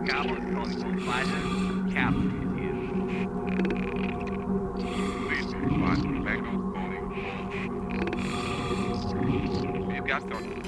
Cabo is calling for Plaza. Cavalry is here. Please be advised, Mango calling. You got something.